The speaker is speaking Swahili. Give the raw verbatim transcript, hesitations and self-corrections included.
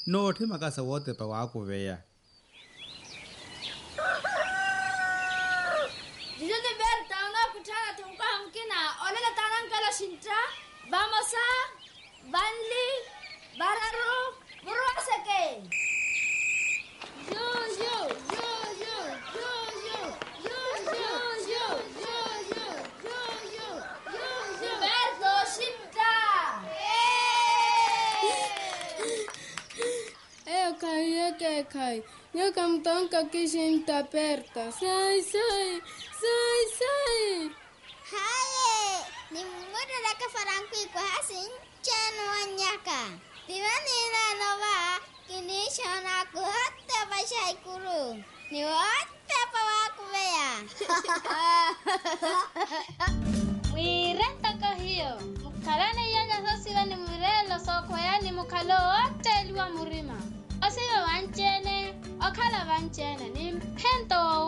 no the makasa wote pa wa ku veya Dijo de ver tauna kutana tunka hamkina onela tanan kala shintra vamos a Banli Bararo Burasake Yo yo yo yo yo yo yo yo yo yo yo yo yo yo yo Berto shintra Eh kai eh kai yo kam tonka kishinta perta sai sai sai sai Haye ni muda da ka faranku ko hasin chanu anyaka Tiwani na nova kini shana ku hatta bashai kuru ni hatta pawa ku beya Mwirenta kahiyo mukalane yanga sosiwa ni mwirelo soko yani mukalo ote liwa murima Osiwa wanchene okala wanchene ni mpento